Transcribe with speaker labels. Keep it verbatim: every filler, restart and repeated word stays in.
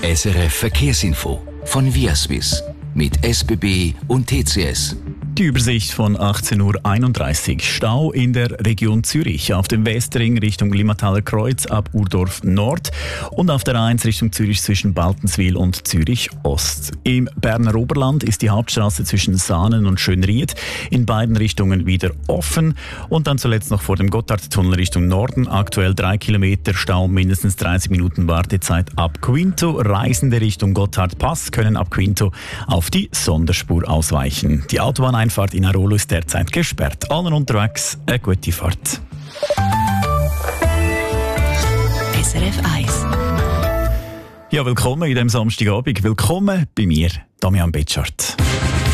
Speaker 1: S R F Verkehrsinfo von Viaswiss mit S B B und T C S.
Speaker 2: Die Übersicht von achtzehn Uhr einunddreißig. Stau in der Region Zürich auf dem Westring Richtung Limmataler Kreuz ab Urdorf Nord und auf der eins Richtung Zürich zwischen Baltenswil und Zürich Ost. Im Berner Oberland ist die Hauptstraße zwischen Saanen und Schönried in beiden Richtungen wieder offen. Und dann zuletzt noch vor dem Gotthardtunnel Richtung Norden. Aktuell drei Kilometer Stau, mindestens dreißig Minuten Wartezeit ab Quinto. Reisende Richtung Gotthardpass können ab Quinto auf die Sonderspur ausweichen. Die Autobahneinfahrt in Arolo ist derzeit gesperrt. Allen unterwegs eine gute Fahrt.
Speaker 3: S R F eins.
Speaker 2: Ja, willkommen in diesem Samstagabend. Willkommen bei mir, Damian Betschart.